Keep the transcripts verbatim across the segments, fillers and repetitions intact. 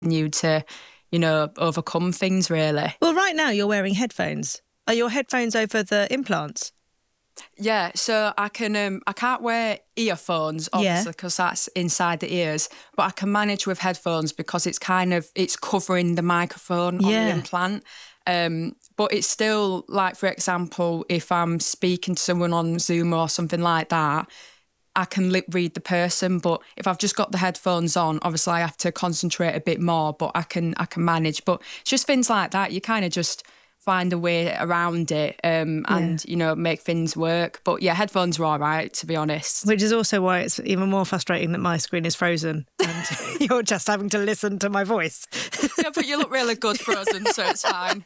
you to, you know, overcome things, really. Well, right now you're wearing headphones. Are your headphones over the implants? Yeah, so I can um, I can't wear earphones, obviously, because yeah. that's inside the ears, but I can manage with headphones because it's kind of, it's covering the microphone yeah. on the implant. Um, but it's still, like, for example, if I'm speaking to someone on Zoom or something like that, I can lip read the person, but if I've just got the headphones on, obviously I have to concentrate a bit more, but I can I can manage. But it's just things like that. You kind of just find a way around it um, and, yeah. you know, make things work. But yeah, headphones are all right, to be honest. Which is also why it's even more frustrating that my screen is frozen and you're just having to listen to my voice. Yeah, but you look really good frozen, so it's fine.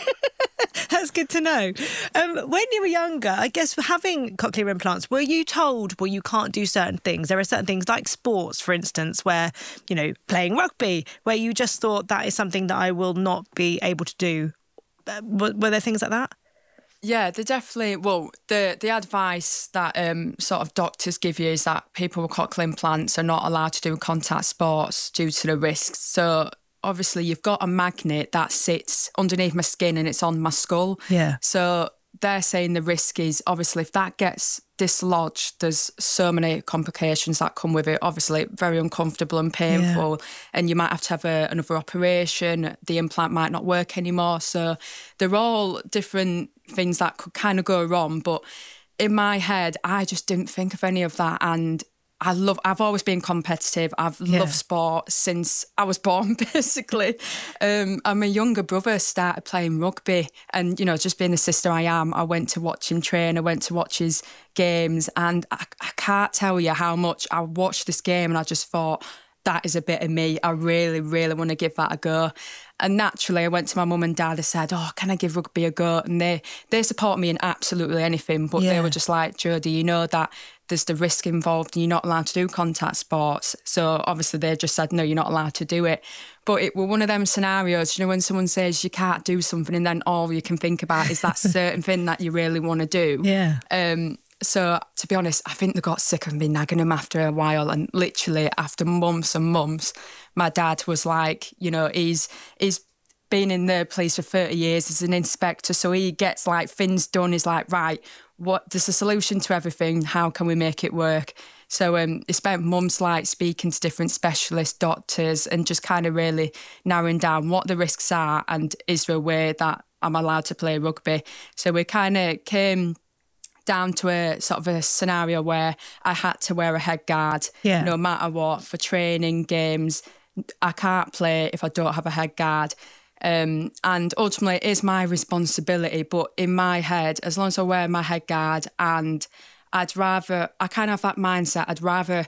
That's good to know. Um, when you were younger, I guess having cochlear implants, were you told, well, you can't do certain things? There are certain things like sports, for instance, where, you know, playing rugby, where you just thought that is something that I will not be able to do. Uh, were, were there things like that? Yeah, they definitely, well, the, the advice that um, sort of doctors give you is that people with cochlear implants are not allowed to do contact sports due to the risks. So obviously you've got a magnet that sits underneath my skin and it's on my skull. Yeah. So they're saying the risk is, obviously, if that gets dislodged, there's so many complications that come with it. Obviously, very uncomfortable and painful, yeah. and you might have to have a, another operation. The implant might not work anymore. So they're all different things that could kind of go wrong. But in my head, I just didn't think of any of that. And I love, I've always been competitive. I've yeah. loved sport since I was born, basically. Um, and my younger brother started playing rugby. And, you know, just being the sister I am, I went to watch him train. I went to watch his games. And I, I can't tell you how much I watched this game and I just thought, that is a bit of me. I really, really want to give that a go. And naturally, I went to my mum and dad and said, oh, can I give rugby a go? And they, they support me in absolutely anything. But yeah. they were just like, Jodie, you know that there's the risk involved and you're not allowed to do contact sports. So obviously they just said, no, you're not allowed to do it. But it were one of them scenarios, you know, when someone says you can't do something and then all you can think about is that certain thing that you really want to do. Yeah. Um, so to be honest, I think they got sick of me nagging them after a while. And literally after months and months, my dad was like, you know, he's he's been in the police for thirty years as an inspector. So he gets like things done. He's like, right, what there's a solution to everything. How can we make it work? So um, he spent months like speaking to different specialist doctors and just kind of really narrowing down what the risks are and is there a way that I'm allowed to play rugby. So we kind of came down to a sort of a scenario where I had to wear a head guard yeah. no matter what for training, games. I can't play if I don't have a head guard. Um, and ultimately it is my responsibility, but in my head, as long as I wear my head guard, and I'd rather, I kind of have that mindset, I'd rather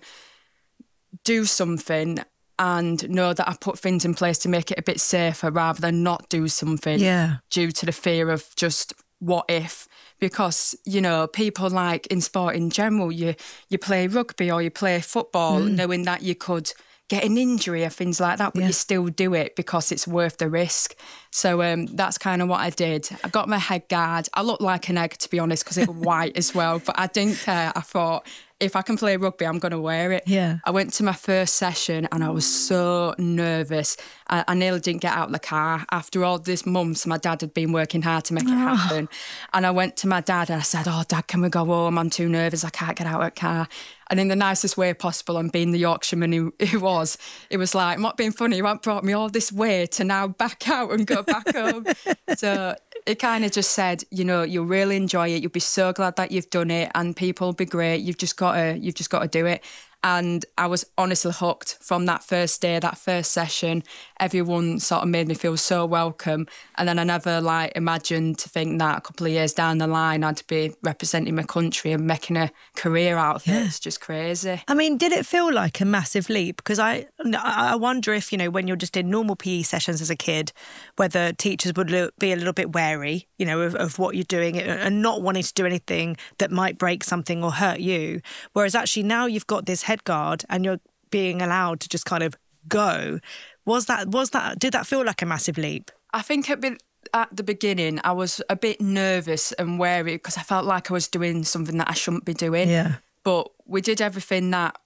do something and know that I put things in place to make it a bit safer rather than not do something yeah. due to the fear of just what if. Because, you know, people like in sport in general, you you play rugby or you play football mm. knowing that you could get an injury or things like that, but yeah. you still do it because it's worth the risk. So um, that's kind of what I did. I got my head guard. I looked like an egg, to be honest, because it was white as well, but I didn't care. I thought, if I can play rugby, I'm going to wear it. Yeah. I went to my first session and I was so nervous. I, I nearly didn't get out of the car. After all this months, my dad had been working hard to make it oh. happen. And I went to my dad and I said, oh, Dad, can we go home? I'm too nervous. I can't get out of the car. And in the nicest way possible, and being the Yorkshireman who he was, it was like, I'm not being funny, you haven't brought me all this way to now back out and go back home. So it kind of just said, you know, you'll really enjoy it. You'll be so glad that you've done it and people will be great. You've just got to, you've just got to do it. And I was honestly hooked from that first day, that first session. Everyone sort of made me feel so welcome. And then I never like imagined to think that a couple of years down the line I'd be representing my country and making a career out of yeah. it. It's just crazy. I mean, did it feel like a massive leap? Because I, I wonder if, you know, when you're just in normal P E sessions as a kid, whether teachers would be a little bit wary, you know, of, of what you're doing and not wanting to do anything that might break something or hurt you. Whereas actually now you've got this head guard and you're being allowed to just kind of go. Was that, was that, did that feel like a massive leap? I think a bit at the beginning, I was a bit nervous and wary because I felt like I was doing something that I shouldn't be doing. Yeah. But we did everything that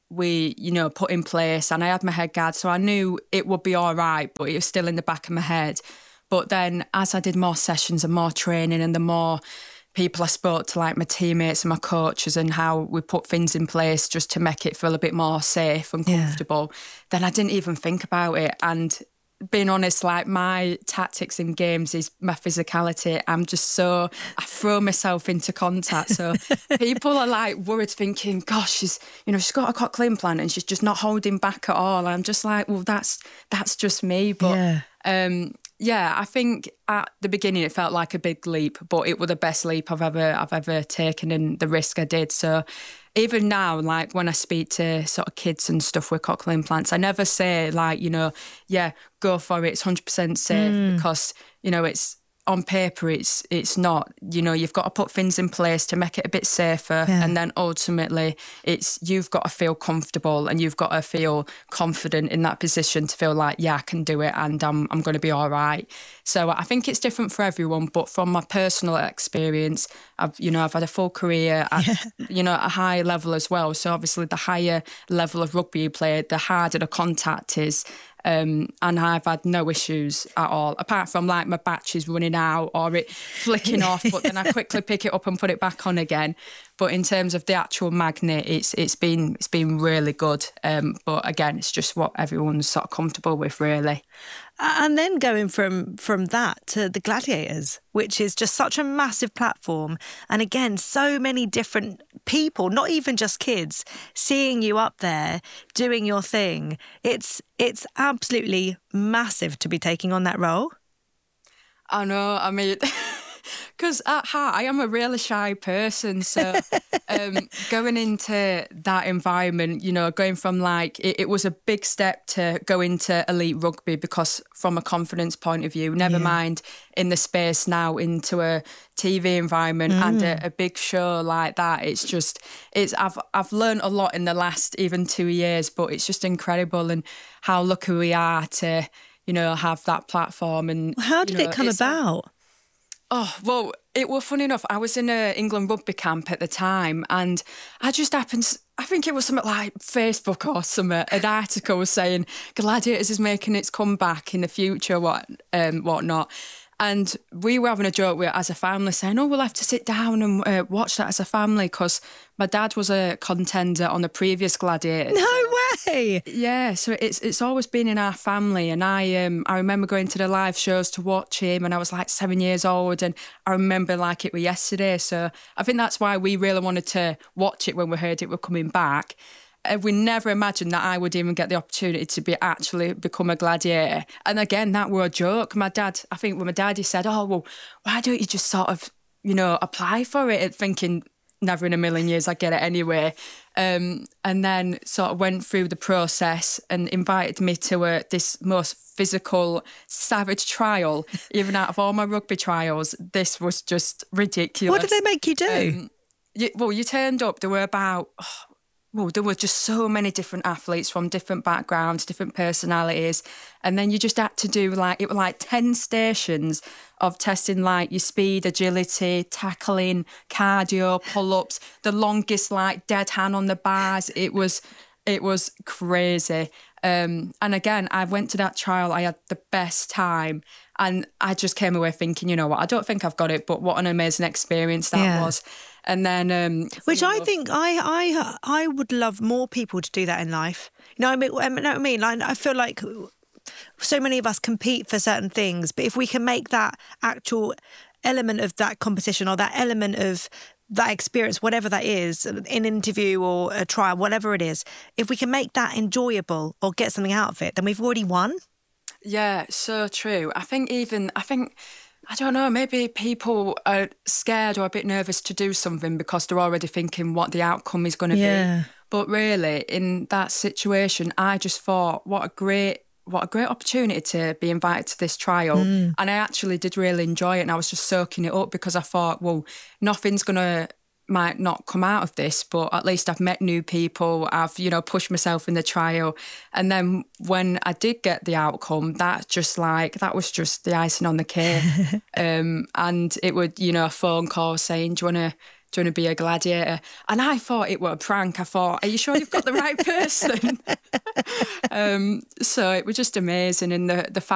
we, you know, put in place, and I had my head guard, so I knew it would be all right, but it was still in the back of my head. But then as I did more sessions and more training, and the more people I spoke to, like my teammates and my coaches, and how we put things in place just to make it feel a bit more safe and comfortable, yeah. then I didn't even think about it. And being honest, like my tactics in games is my physicality. I'm just so, I throw myself into contact. So people are like worried, thinking, gosh, she's, you know, she's got a cochlear implant and she's just not holding back at all. And I'm just like, well, that's, that's just me. But yeah. um, yeah, I think at the beginning it felt like a big leap, but it was the best leap I've ever, I've ever taken, and the risk I did. So even now, like when I speak to sort of kids and stuff with cochlear implants, I never say like, you know, yeah, go for it, it's one hundred percent safe, mm. because, you know, it's on paper, it's it's not. You know, you've got to put things in place to make it a bit safer, yeah. and then ultimately it's, you've got to feel comfortable and you've got to feel confident in that position to feel like, yeah, I can do it and I'm, I'm going to be all right. So I think it's different for everyone, but from my personal experience, I've, you know, I've had a full career at, yeah. you know, at a high level as well. So obviously the higher level of rugby you play, the harder the contact is. Um, and I've had no issues at all, apart from like my batteries running out or it flicking off, but then I quickly pick it up and put it back on again. But in terms of the actual magnet, it's it's been it's been really good. Um, but again, it's just what everyone's sort of comfortable with, really. And then going from from that to the Gladiators, which is just such a massive platform. And again, so many different people, not even just kids, seeing you up there doing your thing. It's it's absolutely massive to be taking on that role. I know, I mean... Because at heart, I am a really shy person. So um, going into that environment, you know, going from like, it, it was a big step to go into elite rugby, because from a confidence point of view, never yeah. mind in the space now into a T V environment mm. and a, a big show like that. It's just, it's I've I've learned a lot in the last even two years, but it's just incredible, and how lucky we are to, you know, have that platform. And how did you know, it come about? Oh, well, it was funny enough. I was in a England rugby camp at the time, and I just happened, I think it was something like Facebook or something, an article was saying Gladiators is making its comeback in the future, what um, whatnot. And we were having a joke with, as a family, saying, oh, we'll have to sit down and uh, watch that as a family, because my dad was a contender on the previous Gladiators. No way! Yeah, so it's it's always been in our family. And I um I remember going to the live shows to watch him, and I was like seven years old, and I remember like it was yesterday. So I think that's why we really wanted to watch it when we heard it were coming back. Uh, we never imagined that I would even get the opportunity to be actually become a gladiator. And again, that were a joke. My dad, I think when my dad, he said, oh, well, why don't you just sort of, you know, apply for it? Thinking never in a million years I'd get it anyway. Um, and then sort of went through the process and invited me to uh, this most physical, savage trial. Even out of all my rugby trials, this was just ridiculous. What did they make you do? Um, you, well, you turned up, there were about... Oh, Well, there were just so many different athletes from different backgrounds, different personalities. And then you just had to do like, it were like ten stations of testing like your speed, agility, tackling, cardio, pull-ups, the longest like dead hand on the bars. It was, it was crazy. Um, and again, I went to that trial, I had the best time. And I just came away thinking, you know what, I don't think I've got it, but what an amazing experience that yeah. was. And then, um, which I think I, I, I would love more people to do that in life. You know, I mean, you know what I mean? Like, I feel like so many of us compete for certain things, but if we can make that actual element of that competition or that element of that experience, whatever that is, an interview or a trial, whatever it is, if we can make that enjoyable or get something out of it, then we've already won. Yeah, so true. I think even, I think, I don't know, maybe people are scared or a bit nervous to do something because they're already thinking what the outcome is going to yeah. be. But really, in that situation, I just thought, what a great what a great opportunity to be invited to this trial. Mm. And I actually did really enjoy it, and I was just soaking it up because I thought, well, nothing's going to, might not come out of this, but at least I've met new people, I've, you know, pushed myself in the trial. And then when I did get the outcome, that just like, that was just the icing on the cake. um, and it would, you know, a phone call saying, do you want to do you want to be a gladiator? And I thought it were a prank. I thought, are you sure you've got the right person? um, so it was just amazing. And the, the